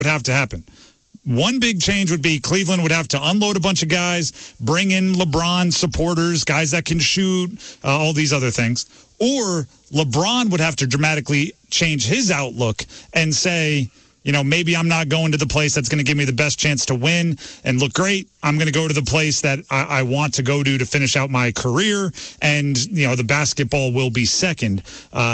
would have to happen. One big change would be Cleveland would have to unload a bunch of guys, bring in LeBron supporters, guys that can shoot, all these other things. Or LeBron would have to dramatically change his outlook and say, you know, maybe I'm not going to the place that's going to give me the best chance to win and look great. I'm going to go to the place that I want to go to finish out my career, and you know the basketball will be second.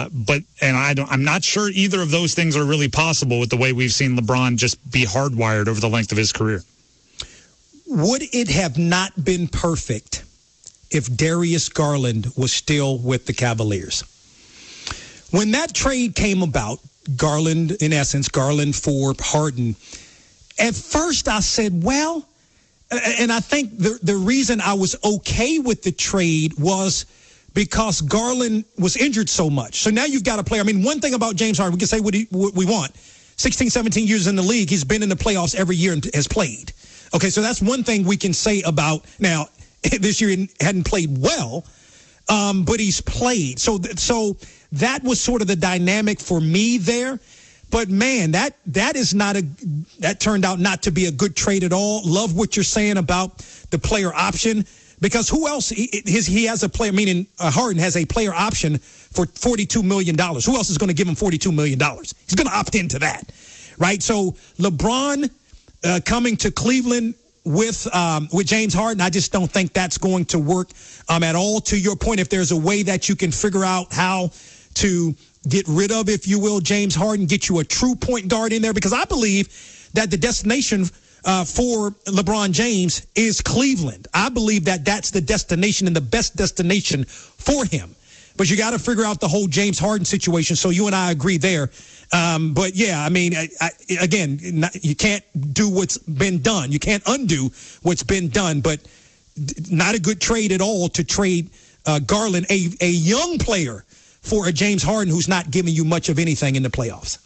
I'm not sure either of those things are really possible with the way we've seen LeBron just be hardwired over the length of his career. Would it have not been perfect if Darius Garland was still with the Cavaliers? When that trade came about, Garland for Harden, at first I said, well, and I think the reason I was okay with the trade was because Garland was injured so much. So now you've got a player. I mean, one thing about James Harden, we can say what we want. 16, 17 years in the league, he's been in the playoffs every year and has played. Okay, so that's one thing we can say about, now, this year he hadn't played well, but he's played. So that was sort of the dynamic for me there. But man, that turned out not to be a good trade at all. Love what you're saying about the player option, because who else he has a player, meaning Harden has a player option for $42 million. Who else is going to give him $42 million? He's going to opt into that, right? So LeBron coming to Cleveland with James Harden, I just don't think that's going to work at all. To your point, if there's a way that you can figure out how to get rid of, if you will, James Harden, get you a true point guard in there, because I believe that the destination for LeBron James is Cleveland. I believe that that's the destination and the best destination for him. But you got to figure out the whole James Harden situation. So you and I agree there. But yeah, I mean, again, you can't do what's been done. You can't undo what's been done. But not a good trade at all to trade Garland, a young player, for a James Harden who's not giving you much of anything in the playoffs.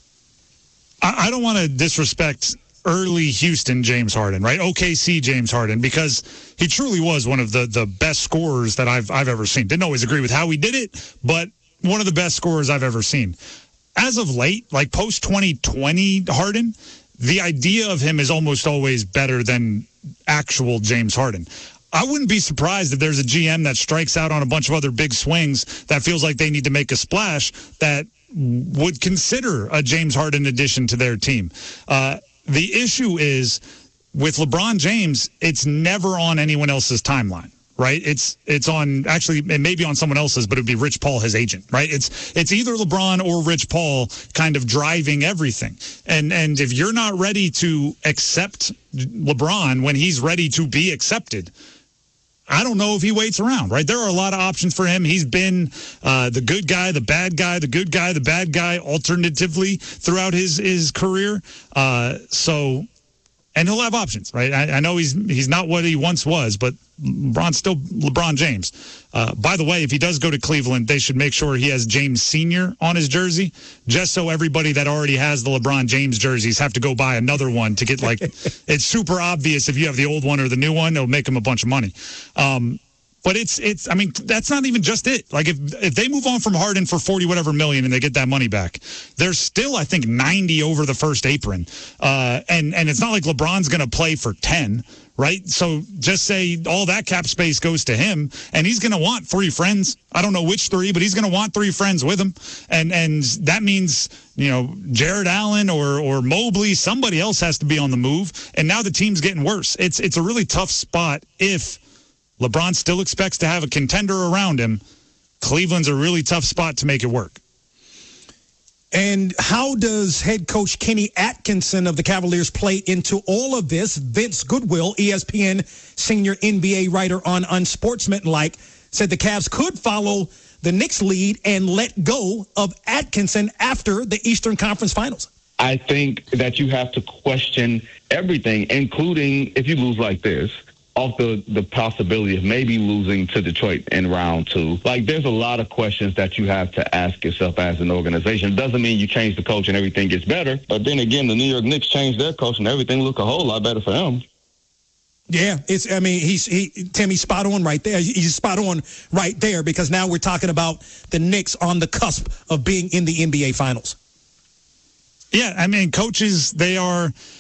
I don't want to disrespect early Houston James Harden, right? OKC James Harden, because he truly was one of the best scorers that I've ever seen. Didn't always agree with how he did it, but one of the best scorers I've ever seen. As of late, like post-2020 Harden, the idea of him is almost always better than actual James Harden. I wouldn't be surprised if there's a GM that strikes out on a bunch of other big swings that feels like they need to make a splash that would consider a James Harden addition to their team. The issue is with LeBron James, it's never on anyone else's timeline, right? It's on, actually, it may be on someone else's, but it would be Rich Paul, his agent, right? It's either LeBron or Rich Paul kind of driving everything. And if you're not ready to accept LeBron when he's ready to be accepted, I don't know if he waits around, right? There are a lot of options for him. He's been the good guy, the bad guy, the good guy, the bad guy, alternatively throughout his career. And he'll have options, right? I know he's not what he once was, but LeBron's still LeBron James. By the way, if he does go to Cleveland, they should make sure he has James Sr. on his jersey, just so everybody that already has the LeBron James jerseys have to go buy another one to get, like, it's super obvious if you have the old one or the new one, it'll make them a bunch of money. But it's I mean, that's not even just it. Like, if they move on from Harden for 40 whatever million and they get that money back, there's still, I think, 90 over the first apron. And it's not like LeBron's going to play for 10, right? So just say all that cap space goes to him, and he's going to want 3 friends. I don't know which 3, but he's going to want 3 friends with him. And that means, you know, Jared Allen or Mobley, somebody else has to be on the move. And now the team's getting worse. It's a really tough spot if LeBron still expects to have a contender around him. Cleveland's a really tough spot to make it work. And how does head coach Kenny Atkinson of the Cavaliers play into all of this? Vince Goodwill, ESPN senior NBA writer on Unsportsmanlike, said the Cavs could follow the Knicks lead and let go of Atkinson after the Eastern Conference Finals. I think that you have to question everything, including if you lose like this, off the possibility of maybe losing to Detroit in round 2. Like, there's a lot of questions that you have to ask yourself as an organization. It doesn't mean you change the coach and everything gets better. But then again, the New York Knicks changed their coach and everything looked a whole lot better for them. Yeah, Timmy's spot on right there. He's spot on right there, because now we're talking about the Knicks on the cusp of being in the NBA Finals. Yeah, I mean, coaches, they are